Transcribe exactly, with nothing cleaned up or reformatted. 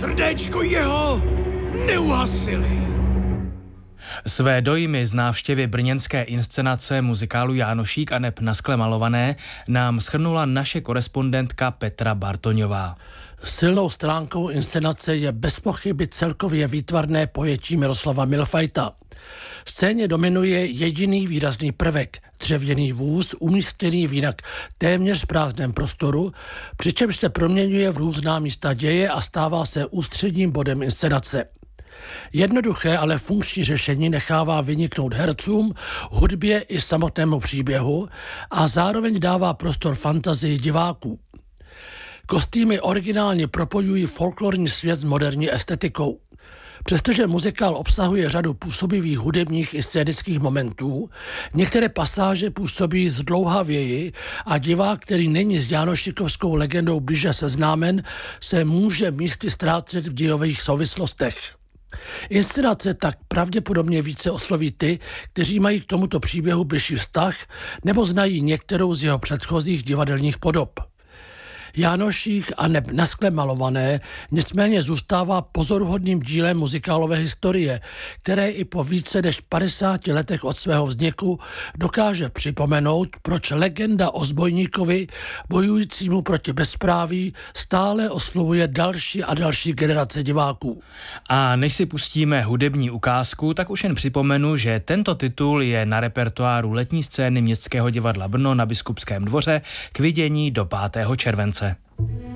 srdéčko jeho neuhasili. Své dojmy z návštěvy brněnské inscenace muzikálu Jánošík aneb Na skle malované nám shrnula naše korespondentka Petra Bartoňová. Silnou stránkou inscenace je bez pochyby celkově výtvarné pojetí Miroslava Milfajta. Scéně dominuje jediný výrazný prvek, dřevěný vůz umístěný v jinak téměř prázdném prostoru, přičemž se proměňuje v různá místa děje a stává se ústředním bodem inscenace. Jednoduché, ale funkční řešení nechává vyniknout hercům, hudbě i samotnému příběhu a zároveň dává prostor fantazii diváků. Kostýmy originálně propojují folklorní svět s moderní estetikou. Přestože muzikál obsahuje řadu působivých hudebních i scénických momentů, některé pasáže působí zdlouhavěji a divák, který není s jánošíkovskou legendou blíže seznámen, se může místy ztrácet v dějových souvislostech. Inscenace tak pravděpodobně více osloví ty, kteří mají k tomuto příběhu bližší vztah nebo znají některou z jeho předchozích divadelních podob. Jánošík aneb Na skle malované nicméně zůstává pozoruhodným dílem muzikálové historie, které i po více než padesáti letech od svého vzniku dokáže připomenout, proč legenda o zbojníkovi bojujícímu proti bezpráví stále oslovuje další a další generace diváků. A než si pustíme hudební ukázku, tak už jen připomenu, že tento titul je na repertoáru letní scény Městského divadla Brno na Biskupském dvoře k vidění do pátého července.